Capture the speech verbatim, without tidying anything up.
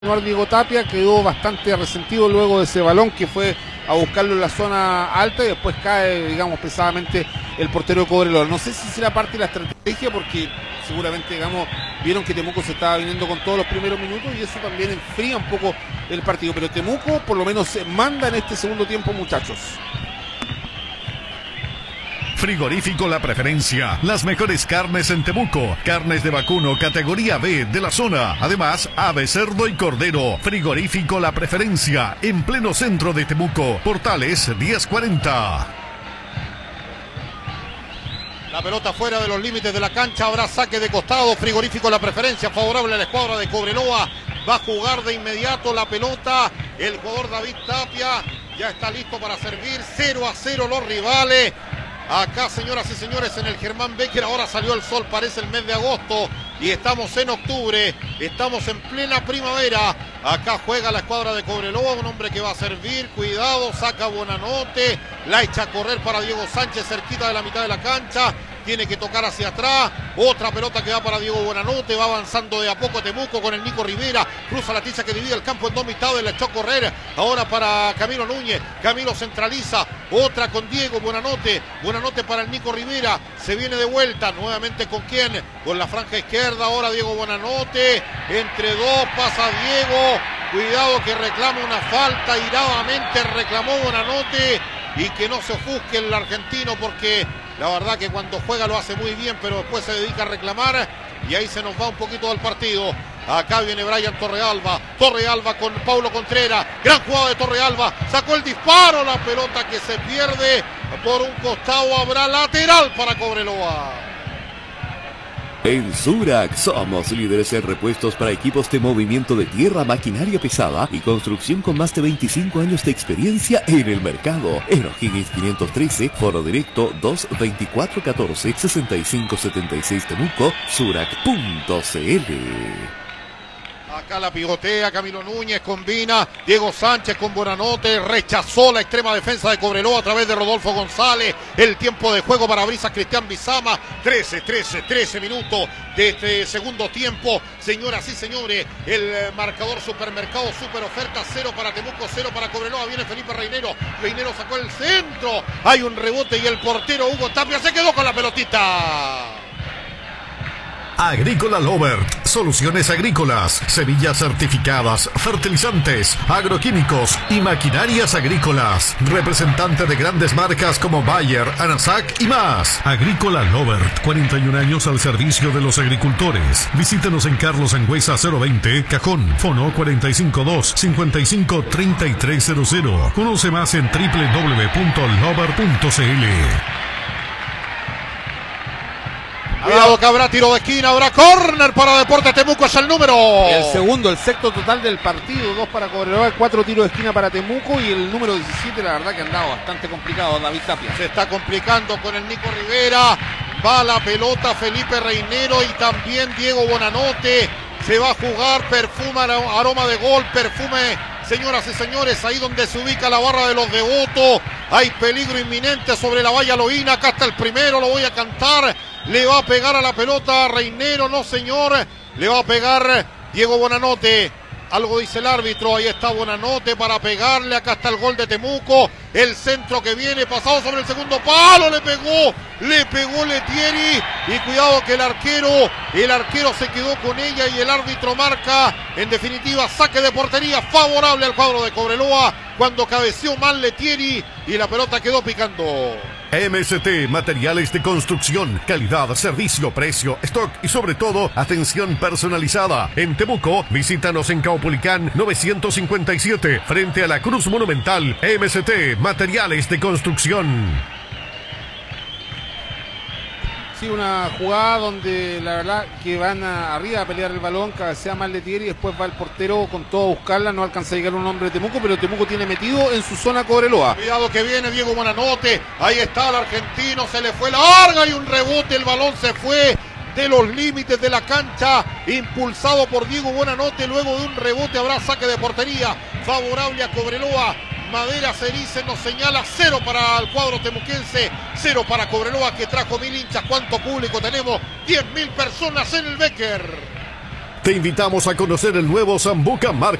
Diego Tapia quedó bastante resentido luego de ese balón que fue a buscarlo en la zona alta y después cae, digamos, pesadamente el portero de Cobreloa. No sé si será parte de la estrategia porque seguramente, digamos, vieron que Temuco se estaba viniendo con todos los primeros minutos y eso también enfría un poco el partido. Pero Temuco por lo menos manda en este segundo tiempo, muchachos. Frigorífico La Preferencia, las mejores carnes en Temuco, carnes de vacuno categoría B de la zona, además ave, cerdo y cordero. Frigorífico La Preferencia, en pleno centro de Temuco, Portales diez cuarenta. La pelota fuera de los límites de la cancha, habrá saque de costado. Frigorífico La Preferencia, favorable a la escuadra de Cobreloa. Va a jugar de inmediato la pelota el jugador David Tapia, ya está listo para servir. Cero a cero los rivales. Acá, señoras y señores, en el Germán Becker, ahora salió el sol, parece el mes de agosto y estamos en octubre, estamos en plena primavera. Acá juega la escuadra de Cobreloa, un hombre que va a servir, cuidado, saca Buonanotte, la echa a correr para Diego Sánchez cerquita de la mitad de la cancha. Tiene que tocar hacia atrás, otra pelota que va para Diego Buonanotte, va avanzando de a poco Temuco con el Nico Rivera, cruza la tiza que divide el campo en dos mitades, la echó a correr, ahora para Camilo Núñez, Camilo centraliza, otra con Diego Buonanotte, Buonanotte para el Nico Rivera, se viene de vuelta, nuevamente con quién, con la franja izquierda, ahora Diego Buonanotte, entre dos pasa Diego, cuidado que reclama una falta, iradamente reclamó Buonanotte y que no se ofusque el argentino porque la verdad que cuando juega lo hace muy bien, pero después se dedica a reclamar y ahí se nos va un poquito del partido. Acá viene Brian Torrealba, Torrealba con Paulo Contreras, gran jugada de Torrealba, sacó el disparo, la pelota que se pierde por un costado, habrá lateral para Cobreloa. En Surac somos líderes en repuestos para equipos de movimiento de tierra, maquinaria pesada y construcción con más de veinticinco años de experiencia en el mercado. En O'Higgins quinientos trece, foro directo dos veinticuatro catorce sesenta y cinco setenta y seis Temuco, surac punto cl. Acá la pivotea, Camilo Núñez combina, Diego Sánchez con Buonanotte, rechazó la extrema defensa de Cobreloa a través de Rodolfo González, el tiempo de juego para Brisas Cristian Bizama, trece, trece, trece minutos de este segundo tiempo, señoras y señores, el marcador Supermercado, super oferta, cero para Temuco, cero para Cobreloa, viene Felipe Reinero, Reinero sacó el centro, hay un rebote y el portero Hugo Tapia se quedó con la pelotita. Agrícola Lovert, soluciones agrícolas, semillas certificadas, fertilizantes, agroquímicos y maquinarias agrícolas. Representante de grandes marcas como Bayer, Anasac y más. Agrícola Lovert, cuarenta y un años al servicio de los agricultores. Visítenos en Carlos Angüesa cero veinte, Cajón, Fono cuatro cinco dos, cinco cinco tres tres cero cero. Conoce más en doble u doble u doble u punto lovert punto cl. Cuidado que habrá tiro de esquina, habrá córner para Deportes Temuco, es el número. El segundo, el sexto total del partido, dos para Cobreloa, cuatro tiros de esquina para Temuco y el número diecisiete, la verdad que ha andado bastante complicado David Tapia. Se está complicando con el Nico Rivera, va la pelota Felipe Reinero y también Diego Buonanotte, se va a jugar, perfuma, aroma de gol, perfume, señoras y señores, ahí donde se ubica la barra de los devotos, hay peligro inminente sobre la valla Loína, acá está el primero, lo voy a cantar. Le va a pegar a la pelota Reinero, no señor, le va a pegar Diego Buonanotte, algo dice el árbitro, ahí está Buonanotte para pegarle, acá está el gol de Temuco, el centro que viene, pasado sobre el segundo palo, le pegó, le pegó Letieri, y cuidado que el arquero, el arquero se quedó con ella y el árbitro marca, en definitiva, saque de portería favorable al cuadro de Cobreloa, cuando cabeceó mal Letieri y la pelota quedó picando. M S T, materiales de construcción, calidad, servicio, precio, stock y sobre todo, atención personalizada. En Temuco, visítanos en Caupolicán novecientos cincuenta y siete, frente a la Cruz Monumental. M S T, materiales de construcción. Sí, una jugada donde la verdad que van a, arriba a pelear el balón, cabecea mal Letieri y después va el portero con todo a buscarla, no alcanza a llegar un hombre de Temuco, pero Temuco tiene metido en su zona Cobreloa. Cuidado que viene Diego Buonanotte, ahí está el argentino, se le fue larga y un rebote, el balón se fue de los límites de la cancha, impulsado por Diego Buonanotte, luego de un rebote habrá saque de portería, favorable a Cobreloa. Madera Cerice nos señala cero para el cuadro temuquense, cero para Cobreloa que trajo mil hinchas. ¿Cuánto público tenemos? diez mil personas en el Becker. Te invitamos a conocer el nuevo Sambuca Market